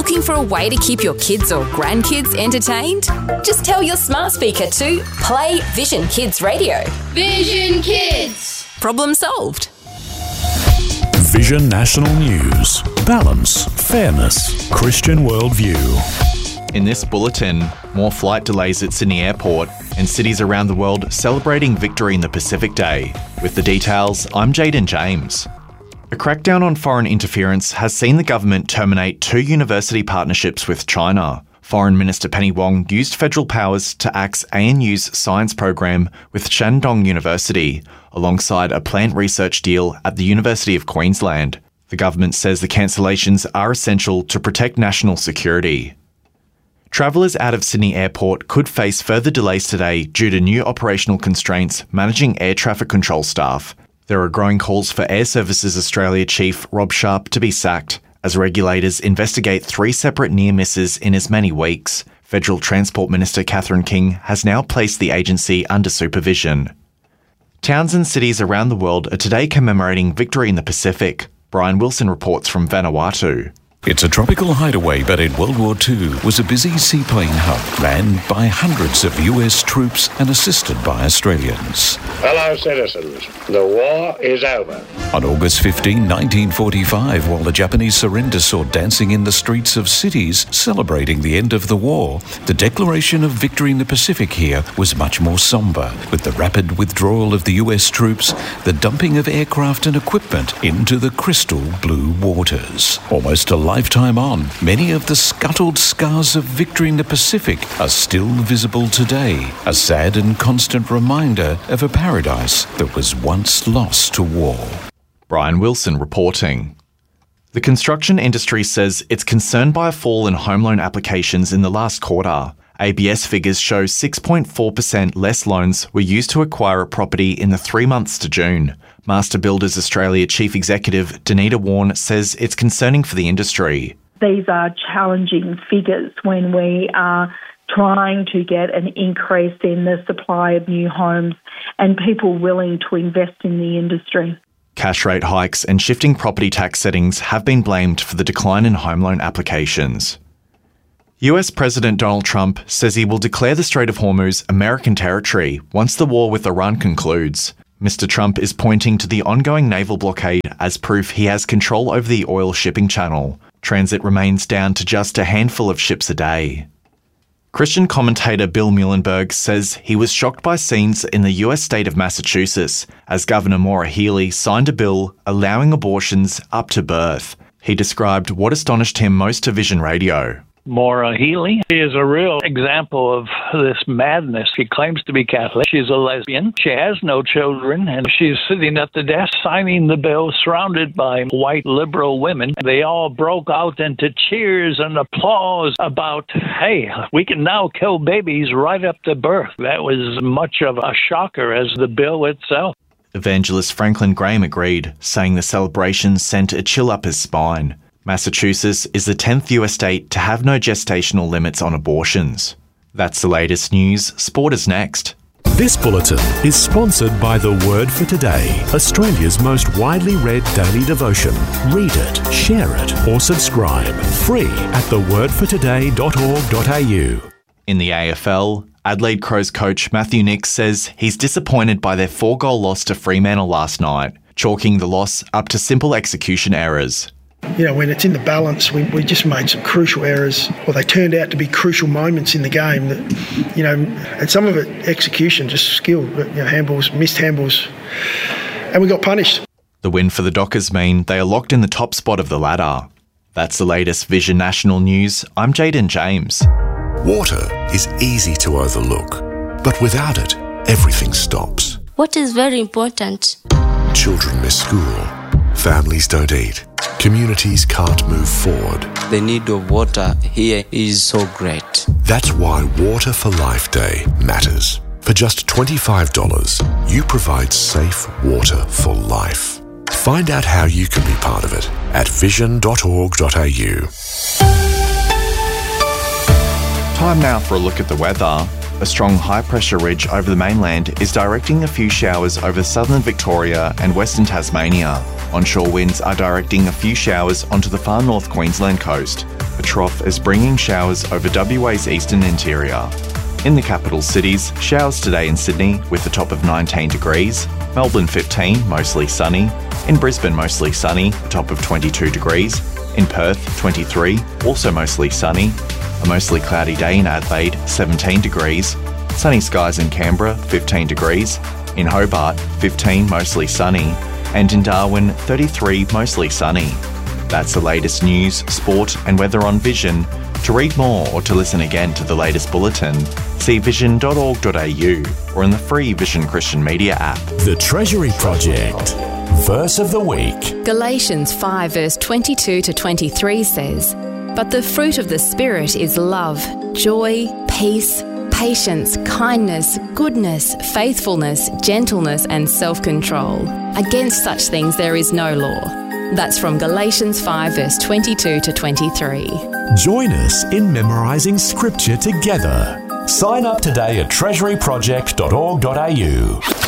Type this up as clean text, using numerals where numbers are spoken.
Looking for a way to keep your kids or grandkids entertained? Just tell your smart speaker to play Vision Kids Radio. Vision Kids! Problem solved. Vision National News. Balance, fairness, Christian worldview. In this bulletin, more flight delays at Sydney Airport and cities around the world celebrating victory in the Pacific Day. With the details, I'm Jaden James. A crackdown on foreign interference has seen the government terminate 2 university partnerships with China. Foreign Minister Penny Wong used federal powers to axe ANU's science program with Shandong University, alongside a plant research deal at the University of Queensland. The government says the cancellations are essential to protect national security. Travellers out of Sydney Airport could face further delays today due to new operational constraints managing air traffic control staff. There are growing calls for Air Services Australia Chief Rob Sharp to be sacked as regulators investigate 3 separate near misses in as many weeks. Federal Transport Minister Catherine King has now placed the agency under supervision. Towns and cities around the world are today commemorating victory in the Pacific. Brian Wilson reports from Vanuatu. It's a tropical hideaway, but in World War II was a busy seaplane hub manned by hundreds of US troops and assisted by Australians. Fellow citizens, the war is over. On August 15, 1945, while the Japanese surrender saw dancing in the streets of cities celebrating the end of the war, the declaration of victory in the Pacific here was much more sombre, with the rapid withdrawal of the US troops, the dumping of aircraft and equipment into the crystal blue waters. Almost a lifetime on, many of the scuttled scars of victory in the Pacific are still visible today, a sad and constant reminder of a paradise that was once lost to war. Brian Wilson reporting. The construction industry says it's concerned by a fall in home loan applications in the last quarter. ABS figures show 6.4% less loans were used to acquire a property in the 3 months to June. Master Builders Australia Chief Executive Danita Warren says it's concerning for the industry. These are challenging figures when we are trying to get an increase in the supply of new homes and people willing to invest in the industry. Cash rate hikes and shifting property tax settings have been blamed for the decline in home loan applications. US President Donald Trump says he will declare the Strait of Hormuz American territory once the war with Iran concludes. Mr. Trump is pointing to the ongoing naval blockade as proof he has control over the oil shipping channel. Transit remains down to just a handful of ships a day. Christian commentator Bill Muhlenberg says he was shocked by scenes in the US state of Massachusetts as Governor Maura Healey signed a bill allowing abortions up to birth. He described what astonished him most to Vision Radio. Maura Healey is a real example of this madness. She claims to be Catholic. She's a lesbian. She has no children, and she's sitting at the desk signing the bill surrounded by white liberal women. They all broke out into cheers and applause about, hey, we can now kill babies right up to birth. That was much of a shocker as the bill itself. Evangelist Franklin Graham agreed, saying the celebration sent a chill up his spine. Massachusetts is the 10th US state to have no gestational limits on abortions. That's the latest news. Sport is next. This bulletin is sponsored by The Word for Today, Australia's most widely read daily devotion. Read it, share it, or subscribe. Free at thewordfortoday.org.au. In the AFL, Adelaide Crows coach Matthew Nicks says he's disappointed by their 4-goal loss to Fremantle last night, chalking the loss up to simple execution errors. You know, when it's in the balance, we just made some crucial errors, or they turned out to be crucial moments in the game that, you know, and some of it execution, just skill, but, you know, handballs, missed handballs, and we got punished. The win for the Dockers mean they are locked in the top spot of the ladder. That's the latest Vision National News. I'm Jaden James. Water is easy to overlook, but without it, everything stops. What is very important? Children miss school. Families don't eat. Communities can't move forward. The need of water here is so great. That's why Water for Life Day matters. For just $25, you provide safe water for life. Find out how you can be part of it at vision.org.au. Time now for a look at the weather. A strong high-pressure ridge over the mainland is directing a few showers over southern Victoria and western Tasmania. Onshore winds are directing a few showers onto the far north Queensland coast. a trough is bringing showers over WA's eastern interior. In the capital cities, showers today in Sydney with a top of 19 degrees, Melbourne 15, mostly sunny, in Brisbane mostly sunny, a top of 22 degrees, in Perth 23, also mostly sunny, a mostly cloudy day in Adelaide 17 degrees, sunny skies in Canberra 15 degrees, in Hobart 15 mostly sunny, and in Darwin 33 mostly sunny. That's the latest news, sport and weather on Vision. To read more or to listen again to the latest bulletin, see vision.org.au or in the free Vision Christian Media app. The Treasury Project. Verse of the Week. Galatians 5 verse 22 to 23 says, "But the fruit of the Spirit is love, joy, peace, patience, kindness, goodness, faithfulness, gentleness and self-control. Against such things there is no law." That's from Galatians 5 verse 22 to 23. Join us in memorising Scripture together. Sign up today at treasuryproject.org.au.